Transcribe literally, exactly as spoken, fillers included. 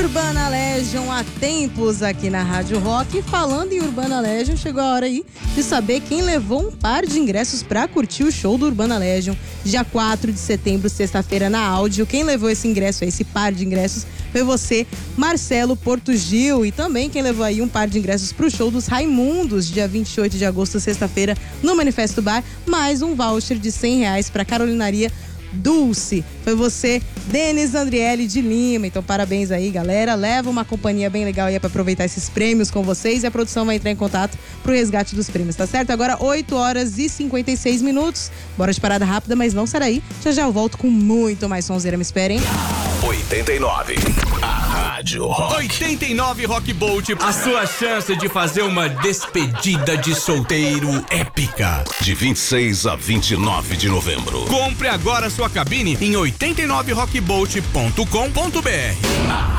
Urbana Legion há tempos aqui na Rádio Rock. E falando em Urbana Legion, chegou a hora aí de saber quem levou um par de ingressos pra curtir o show do Urbana Legion, dia quatro de setembro, sexta-feira, na Áudio. Quem levou esse ingresso, esse par de ingressos, foi você, Marcelo Porto Gil. E também quem levou aí um par de ingressos pro show dos Raimundos, dia vinte e oito de agosto, sexta-feira, no Manifesto Bar, mais um voucher de cem reais pra Carolinaria Dulce. Foi você, Denis Andriele de Lima. Então parabéns aí, galera. Leva uma companhia bem legal aí pra aproveitar esses prêmios com vocês, e a produção vai entrar em contato pro resgate dos prêmios, tá certo? Agora oito horas e cinquenta e seis minutos. Bora de parada rápida, mas não será aí. Já já eu volto com muito mais sonzeira, me esperem. oitenta e nove, a Rádio Rock. oitenta e nove Rock Bolt, a sua chance de fazer uma despedida de solteiro épica. De vinte e seis a vinte e nove de novembro. Compre agora sua cabine em oitenta e nove rock bolt ponto com ponto br.